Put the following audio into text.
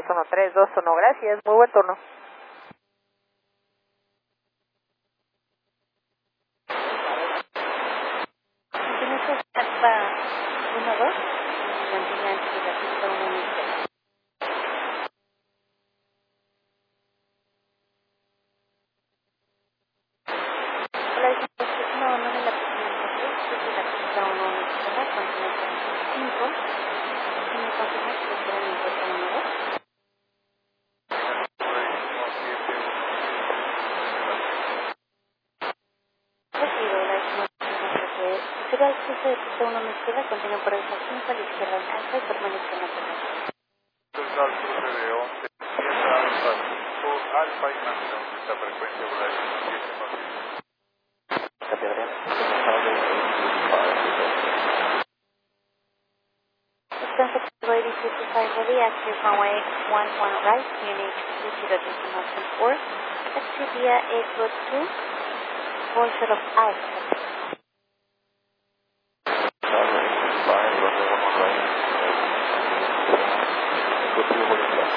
61321, gracias, muy buen turno. ¿Tienes Alfa 1-2? Mantiene antes de la pista 1 inicial. Hola, no de la pista 2, es de la pista 1 inicial, mantiene 45. ¿Y me confirmas que será en el puerto 1-2? Será el cruce de pista 1 a la izquierda, continúa por el 5 a la izquierda en alfa y permanece en la tercera. Al cruce de 11, izquierda, alfa y mantenemos esta frecuencia por ahí 7 fácil. Extensive Lady 55 Heavy, active runway 11 right, unit 20.4, taxi via 8 2, full set of Alpha.